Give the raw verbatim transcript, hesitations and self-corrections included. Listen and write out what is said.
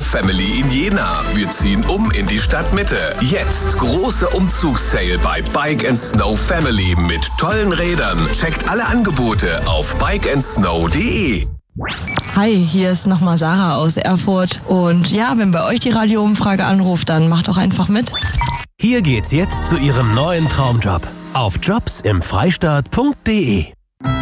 Family in Jena. Wir ziehen um in die Stadtmitte. Jetzt große Umzugssale bei Bike and Snow Family mit tollen Rädern. Checkt alle Angebote auf bike and snow punkt de. Hi, hier ist nochmal Sarah aus Erfurt. Und ja, wenn bei euch die Radioumfrage anruft, dann macht doch einfach mit. Hier geht's jetzt zu Ihrem neuen Traumjob auf jobs im freistaat punkt de.